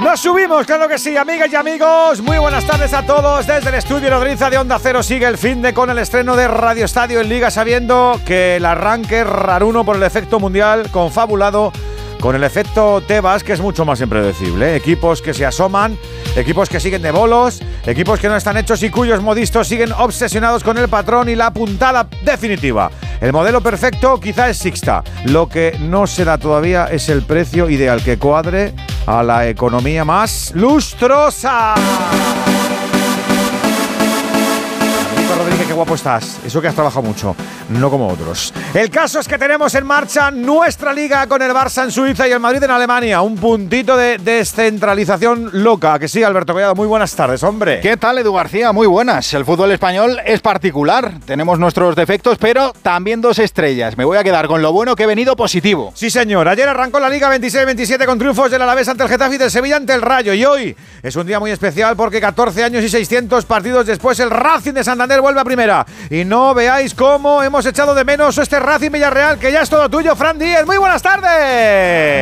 Nos subimos, claro que sí, amigas y amigos. Muy buenas tardes a todos. Desde el estudio Nodriza de Onda Cero sigue el finde con el estreno de Radio Estadio en Liga, sabiendo que el arranque es raruno por el efecto mundial, confabulado con el efecto Tebas, que es mucho más impredecible. Equipos que se asoman, equipos que siguen de bolos, equipos que no están hechos y cuyos modistos siguen obsesionados con el patrón y la puntada definitiva. El modelo perfecto quizá es Sixta. Lo que no se da todavía es el precio ideal que cuadre a la economía más lustrosa. Rodríguez, qué guapo estás. Eso que has trabajado mucho, no como otros. El caso es que tenemos en marcha nuestra liga con el Barça en Suiza y el Madrid en Alemania. Un puntito de descentralización loca. Que sí, Alberto Collado, muy buenas tardes, hombre. ¿Qué tal, Edu García? Muy buenas. El fútbol español es particular. Tenemos nuestros defectos, pero también 2 estrellas. Me voy a quedar con lo bueno que he venido positivo. Sí, señor. Ayer arrancó la Liga 26-27 con triunfos del Alavés ante el Getafe y del Sevilla ante el Rayo. Y hoy es un día muy especial porque 14 años y 600 partidos después el Racing de Santander vuelve a primera. Y no veáis cómo hemos echado de menos este Racing Villarreal, que ya es todo tuyo, Fran Díez. Muy buenas tardes.